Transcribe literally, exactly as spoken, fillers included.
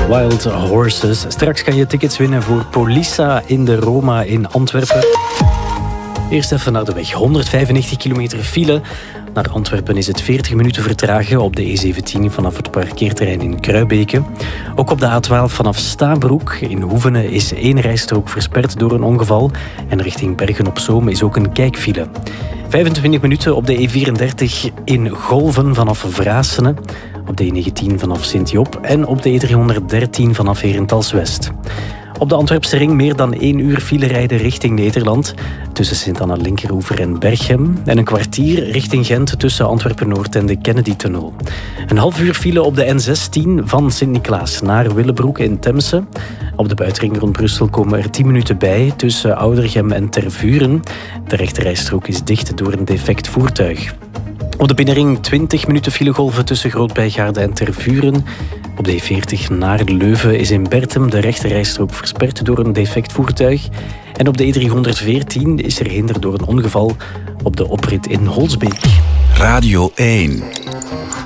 Wild Horses. Straks kan je tickets winnen voor Polissa in de Roma in Antwerpen. Eerst even naar de weg. honderdvijfennegentig kilometer file. Naar Antwerpen is het veertig minuten vertragen op de E zeventien vanaf het parkeerterrein in Kruibeke. Ook op de A twaalf vanaf Stabroek in Hoevenen is één rijstrook versperd door een ongeval. En richting Bergen-op-Zoom is ook een kijkfile. vijfentwintig minuten op de E vierendertig in Golven vanaf Vrasene. Op de E negentien vanaf Sint-Job en op de E driehonderddertien vanaf Herentals-West. Op de Antwerpse ring meer dan één uur file rijden richting Nederland. Tussen Sint-Anna-Linkeroever en Berchem. En een kwartier richting Gent tussen Antwerpen-Noord en de Kennedy-tunnel. Een half uur file op de N zestien van Sint-Niklaas naar Willebroek in Temse. Op de buitenring rond Brussel komen er tien minuten bij tussen Oudergem en Tervuren. De rechterrijstrook is dicht door een defect voertuig. Op de binnenring twintig minuten filegolven tussen Groot-Bijgaarde en Tervuren. Op de E veertig naar Leuven is in Bertem de rechterrijstrook versperd door een defect voertuig. En op de E driehonderdveertien is er hinder door een ongeval op de oprit in Holsbeek. Radio één.